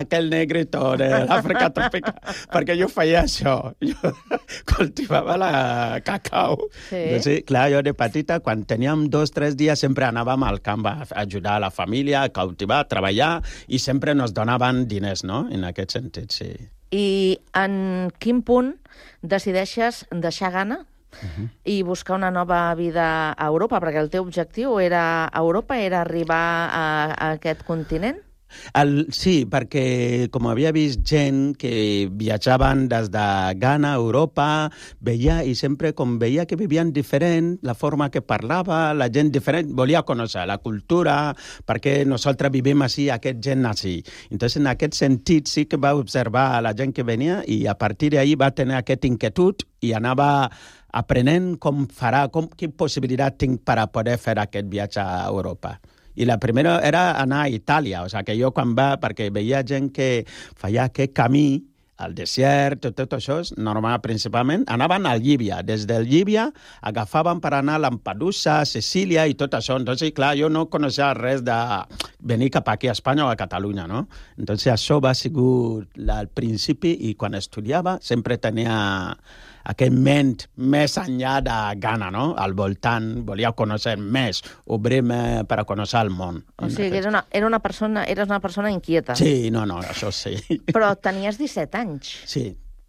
aquell negrito de l'Àfrica tropical, perquè jo feia això. Jo cultivava la cacau. Sí. Doncs, clar, jo de petita, quan teníem 2 o 3 dies, sempre anàvem al camp a ajudar a la família, a cultivar, a treballar, i sempre nos donaven diners, no?, en aquest sentit, sí. I en quin punt decideixes deixar Ghana i buscar una nova vida a Europa? Perquè el teu objectiu era Europa, era arribar a aquest continent? Sí, perquè com havia vist gent que viatjaven des de Ghana a Europa, veia, i sempre com veia que vivien diferent, la forma que parlava, la gent diferent, volia conèixer la cultura, perquè nosaltres vivim així, aquest gent així. Entonces, en aquest sentit, sí que va observar la gent que venia i a partir d'ahir va tenir aquesta inquietud i anava aprenent com farà, quina possibilitat tinc per a poder fer aquest viatge a Europa. I la primera era anar a Itàlia, o sigui que jo quan perquè veia gent que feia aquest camí, al desert, tot això, normal, principalment, anaven a Líbia. Des de Líbia agafaven per anar a Lampedusa, Sicília i tot això. Entonces, clar, jo no coneixia res de venir cap aquí a Espanya o a Catalunya, no? Entonces, això va ser al principi i quan estudiava sempre tenia aquest ment més enllà de Ghana, no? Al voltant, volia conèixer més, obrir-me per a conèixer el món. O sigui, que eres una persona inquieta. Sí, no, això sí. Però tenies 17 anys. Sí,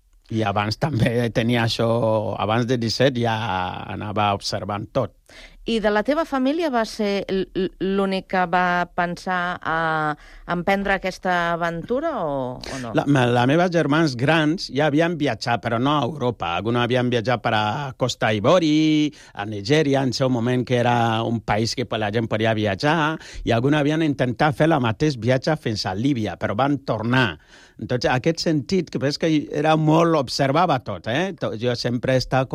i abans també tenia això, abans de 17 ja anava observant tot. I de la teva família va ser l'únic que va pensar a emprendre aquesta aventura o no? Les meves germans grans ja havien viatjat, però no a Europa. Alguns havien viatjat per a Costa d'Ivori, a Nigèria, en seu moment, que era un país que la gent podia viatjar, i alguns havien intentat fer el mateix viatge fins a Líbia, però van tornar. Entonces, aquest sentit, que veus que era molt, observava tot, Jo sempre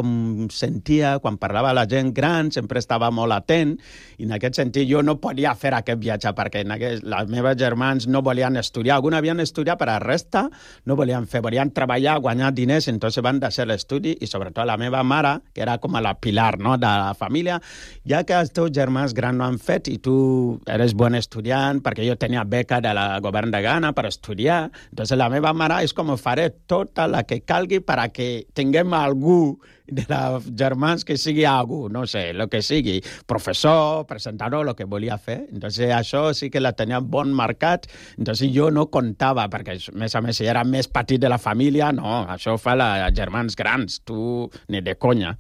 sentia, quan parlava la gent gran, sempre estava molt atent, i en aquest sentit jo no podia fer aquest viatge, perquè les meves germans no volien estudiar. Alguns havien estudiat, però la resta no volien fer, volien treballar, guanyar diners, entonces van deixar l'estudi, i sobretot la meva mare, que era com la pilar, no?, de la família, ja que els teus germans grans no han fet, i tu eres bon estudiant, perquè jo tenia beca del govern de Ghana per estudiar, entonces la meva mare és com faré tota la que calgui per a que tinguem algú de les germans que sigui algú, no sé, el que sigui, professor, presentador, el que volia fer. Entonces això sí que la tenia bon marcat, entonces jo no comptava, perquè a més, si era més petit de la família, no, això ho fa les germans grans, tu ni de conya.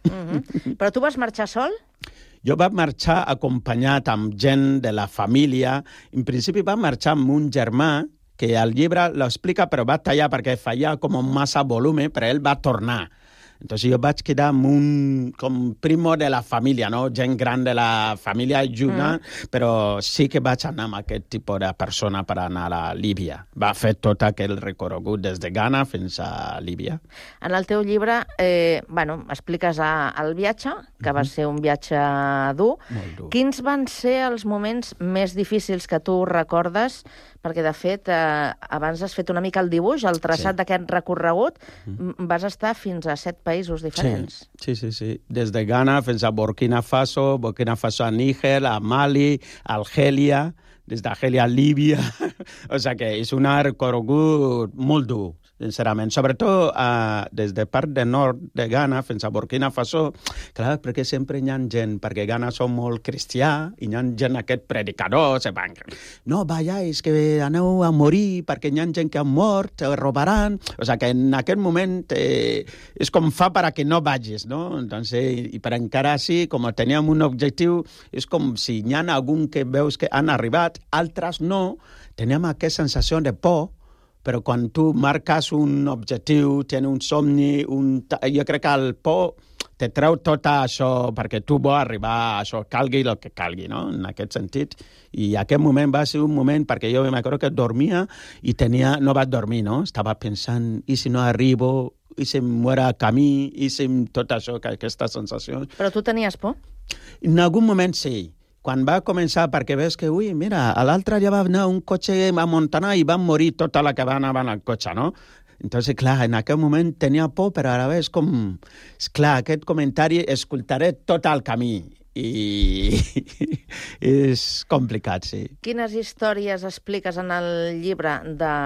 Però tu vas marxar sol? Jo vaig marxar acompanyat amb gent de la família. En principi va marxar amb un germà, que el llibre l'explica, però va tallar perquè feia com massa volum, però ell va tornar. Entonces jo vaig quedar amb un com primo de la família, no? Gent gran de la família ajudant, però sí que vaig anar amb aquest tipus de persona per anar a Líbia. Va fer tot aquell recorregut des de Ghana fins a Líbia. En el teu llibre, expliques el viatge, que va ser un viatge dur. Molt dur. Quins van ser els moments més difícils que tu recordes? Perquè, de fet, abans has fet una mica el dibuix, el traçat d'aquest recorregut, vas estar fins a 7 països diferents. Sí. Des de Ghana fins a Burkina Faso a Níger, a Mali, a Argèlia, des d'Argèlia a Líbia. O sigui que és un recorregut molt dur, sincerament. Sobretot des de part de nord de Ghana fins a Burkina Faso, clar, perquè sempre hi ha gent, perquè Ghana són molt cristià, i hi ha gent, aquest predicador, no vayáis, que aneu a morir, perquè hi ha gent que ha mort, te robaran. O sigui que en aquest moment és com fa per a que no vagis, no? Entonces, i per encara així, com teníem un objectiu, és com si hi ha algun que veus que han arribat, altres no, teníem aquesta sensació de por, però quan tu marques un objectiu, tens un somni, jo crec que el por te treu tot això perquè tu vols arribar a això, calgui el que calgui, no? En aquest sentit. I aquest moment va ser un moment, perquè jo m'acordo que dormia i no vaig dormir, no? Estava pensant, i si no arribo, i si em muero a camí, i si tot això, aquestes sensacions. Però tu tenies por? En algun moment sí. Quan va començar, perquè veus que, mira, a l'altre ja va anar un cotxe a Montana i van morir tota la que va anar al cotxe, no? Entonces, clar, en aquell moment tenia por, però ara és com... Clar, aquest comentari escoltaré tot el camí i és complicat, sí. Quines històries expliques en el llibre de